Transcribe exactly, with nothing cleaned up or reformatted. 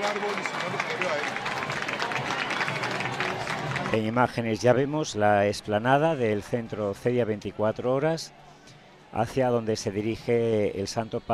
árbol y si no le cayó a él. En imágenes ya vemos la explanada del centro Cedia veinticuatro horas, hacia donde se dirige el Santo Padre